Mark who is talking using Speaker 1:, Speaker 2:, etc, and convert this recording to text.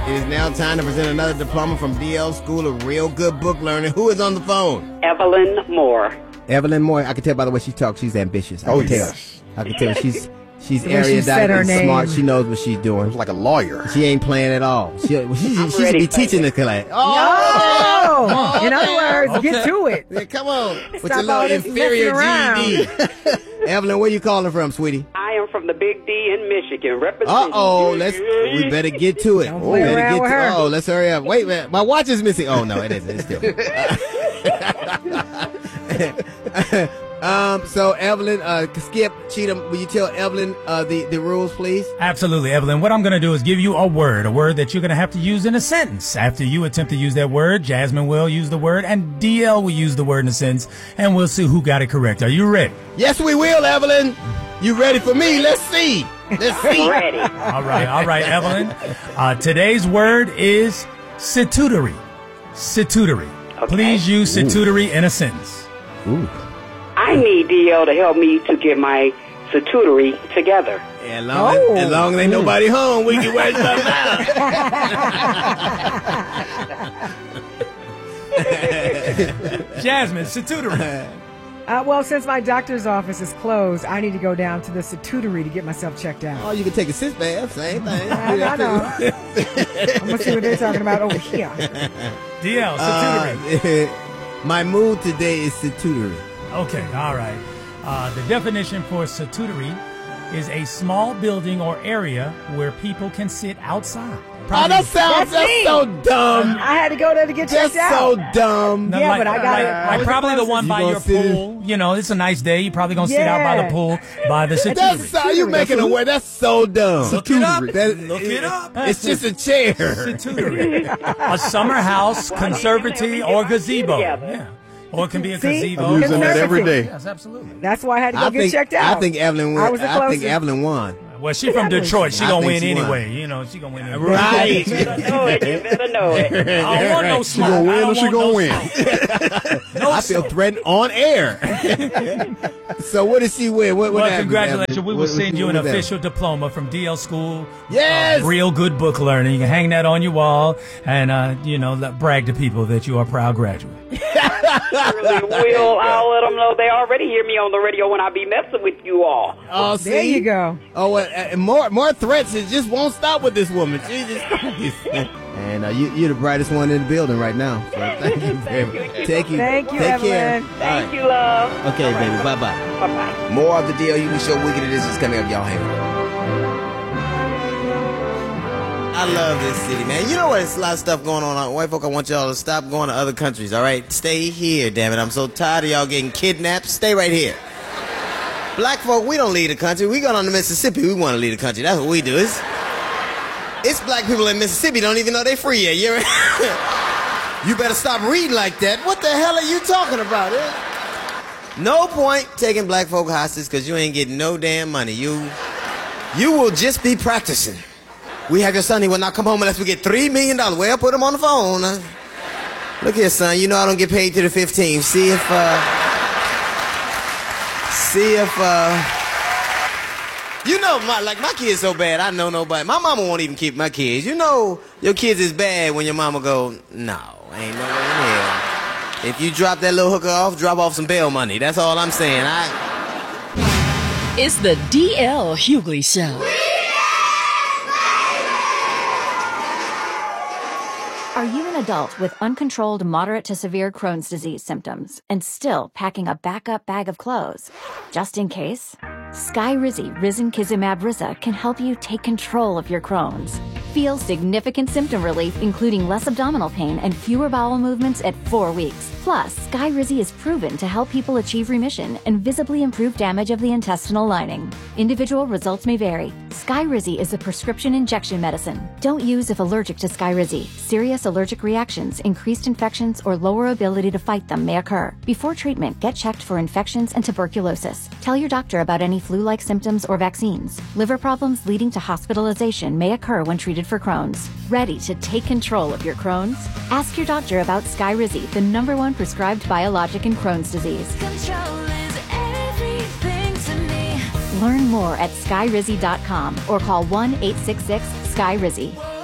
Speaker 1: It is now time to present another diploma from DL School of Real Good Book Learning. Who is on the phone?
Speaker 2: Evelyn Moore.
Speaker 1: Evelyn Moore. I can tell by the way she talks, she's ambitious. I can tell. I can tell she's erudite and smart. She knows what she's doing.
Speaker 3: Like a lawyer.
Speaker 1: She ain't playing at all. She should be teaching the class.
Speaker 4: Oh! In other words, get to it.
Speaker 1: Yeah, come on. With your little inferior GED. Evelyn, where you calling from, sweetie?
Speaker 2: I am from the Big D in Michigan, representing.
Speaker 1: We better get to it. Let's hurry up. Wait, man, my watch is missing. Oh no, it isn't. It's still. So Evelyn, Skip, Cheatham, will you tell Evelyn the rules, please?
Speaker 5: Absolutely, Evelyn. What I'm going to do is give you a word that you're going to have to use in a sentence. After you attempt to use that word, Jasmine will use the word, and DL will use the word in a sentence, and we'll see who got it correct. Are you ready?
Speaker 1: Yes, we will, Evelyn. You ready for me? Let's see.
Speaker 2: Ready.
Speaker 5: All right, Evelyn. Today's word is statutory. Statutory. Okay. Please use statutory in a sentence.
Speaker 1: Ooh.
Speaker 2: I need DL to help me to get my statutory together.
Speaker 1: As long as ain't nobody home, we can work something
Speaker 5: out. Jasmine, statutory.
Speaker 4: Well, since my doctor's office is closed, I need to go down to the statutory to get myself checked out.
Speaker 1: Oh, you can take a sit bath, same thing.
Speaker 4: I know. I'm going to see what they're talking about over here.
Speaker 5: DL, statutory.
Speaker 1: My mood today is statutory.
Speaker 5: Okay, all right. The definition for statutory is a small building or area where people can sit outside.
Speaker 1: That's so dumb.
Speaker 4: I had to go there to get checked out.
Speaker 1: That's so dumb.
Speaker 5: No,
Speaker 4: but I got it.
Speaker 5: Like probably the one by your pool. You know, it's a nice day. You're probably going to sit out by the pool, by the statutory.
Speaker 1: You making a word. That's so dumb.
Speaker 5: Look it up. Look it up.
Speaker 1: It's just a chair.
Speaker 5: Statutory. A summer house, conservatory, or gazebo. Yeah. Or it can be a gazebo.
Speaker 3: I'm using that every day.
Speaker 5: Yes, absolutely.
Speaker 4: That's why I had to go get checked out.
Speaker 1: I think Evelyn won. I think Evelyn won.
Speaker 5: Well, she's from Detroit. She gonna win anyway. You know, she gonna win anyway.
Speaker 1: Right.
Speaker 2: You better know it.
Speaker 5: I don't want no smoke.
Speaker 3: She gonna win or she gonna win?
Speaker 1: I feel threatened on air. So what did she win? What
Speaker 5: well, congratulations. We will send you an official diploma from DL School.
Speaker 1: Yes.
Speaker 5: Real Good Book Learning. You can hang that on your wall and, brag to people that you are a proud graduate.
Speaker 2: I'll let them know. They already hear me on the radio when I be messing with you all.
Speaker 1: Oh,
Speaker 4: there you go.
Speaker 1: Oh, more threats. It just won't stop with this woman. Jesus Christ. And you're the brightest one in the building right now. So thank you very much. Thank you,
Speaker 4: Evelyn.
Speaker 1: care.
Speaker 2: Thank you, love.
Speaker 1: Okay, baby. Bye-bye.
Speaker 2: Bye-bye.
Speaker 1: More of the DL You Can Show Wicked It is coming up. Y'all have it. I love this city, man. You know what? There's a lot of stuff going on. White folk, I want y'all to stop going to other countries, all right? Stay here, damn it. I'm so tired of y'all getting kidnapped. Stay right here. Black folk, we don't leave the country. We go on to Mississippi. We want to leave the country. That's what we do. It's black people in Mississippi don't even know they free yet. You better stop reading like that. What the hell are you talking about? No point taking black folk hostage because you ain't getting no damn money. You will just be practicing. We have your son. He will not come home unless we get $3 million. Well, put him on the phone. Look here, son. You know I don't get paid till the 15th. See if you know, my kids so bad, I know nobody. My mama won't even keep my kids. You know your kids is bad when your mama go, no, ain't no way in hell. If you drop that little hooker off, drop off some bail money. That's all I'm saying.
Speaker 6: It's the DL Hughley Show.
Speaker 7: Are you an adult with uncontrolled moderate to severe Crohn's disease symptoms and still packing a backup bag of clothes? Just in case, Skyrizi Risankizumab Risa can help you take control of your Crohn's. Feel significant symptom relief, including less abdominal pain and fewer bowel movements at 4 weeks. Plus, Skyrizi is proven to help people achieve remission and visibly improve damage of the intestinal lining. Individual results may vary. Skyrizi is a prescription injection medicine. Don't use if allergic to Skyrizi. Serious allergic reactions, increased infections, or lower ability to fight them may occur. Before treatment, get checked for infections and tuberculosis. Tell your doctor about any flu-like symptoms or vaccines. Liver problems leading to hospitalization may occur when treated for Crohn's. Ready to take control of your Crohn's? Ask your doctor about Skyrizi, the #1 prescribed biologic in Crohn's disease.
Speaker 8: Control is everything to me.
Speaker 7: Learn more at skyrizi.com or call 1-866-SKYRIZI.